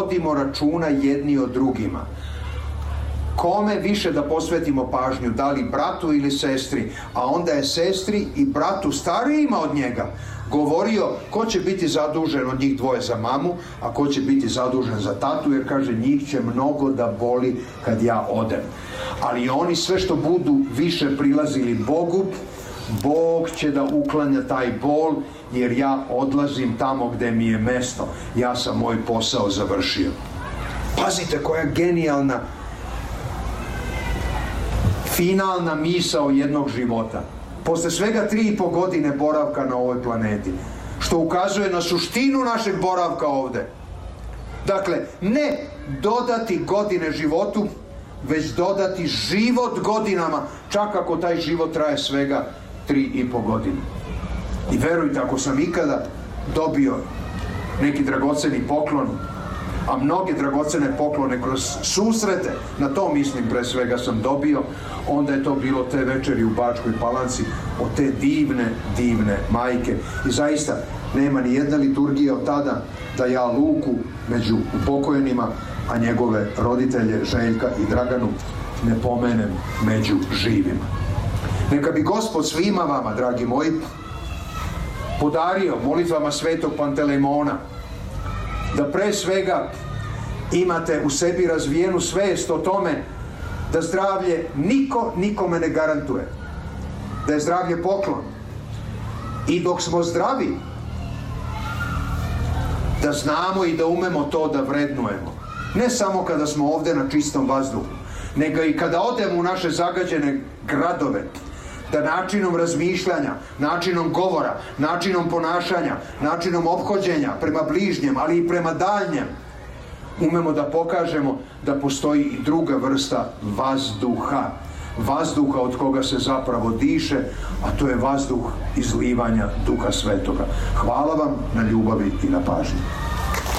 vodimo računa jedni o drugima. Kome više da posvetimo pažnju, da li bratu ili sestri, a onda je sestri i bratu starijima od njega govorio ko će biti zadužen od njih dvoje za mamu, a ko će biti zadužen za tatu, jer kaže njih će mnogo da boli kad ja odem. Ali oni sve što budu više prilazili Bogu, Bog će da uklanja taj bol, jer ja odlazim tamo gde mi je mesto. Ja sam moj posao završio. Pazite koja genijalna finalna misao jednog života. Posle svega 3,5 godine boravka na ovoj planeti, što ukazuje na suštinu našeg boravka ovde. Dakle, ne dodati godine životu, već dodati život godinama, čak ako taj život traje svega 3,5 godine. I verujte, ako sam ikada dobio neki dragoceni poklon, a mnoge dragocene poklone kroz susrete, na to mislim pre svega sam dobio, onda je to bilo te večeri u Bačkoj Palanci od te divne majke. I zaista nema ni jedna liturgija od tada da ja Luku među upokojenima, a njegove roditelje Željka i Draganu ne pomenem među živima. Neka bi Gospod svima vama, dragi moji, podario molitvama Svetog Pantelejmona da pre svega imate u sebi razvijenu svest o tome da zdravlje niko nikome ne garantuje, da je zdravlje poklon. I dok smo zdravi, da znamo i da umemo to da vrednujemo. Ne samo kada smo ovde na čistom vazduhu, nego i kada odemo u naše zagađene gradove, da načinom razmišljanja, načinom govora, načinom ponašanja, načinom ophođenja prema bližnjem, ali i prema daljnjem, umemo da pokažemo da postoji i druga vrsta vazduha od koga se zapravo diše, a to je vazduh izlivanja Duha Svetoga. Hvala vam na ljubavi i na pažnji.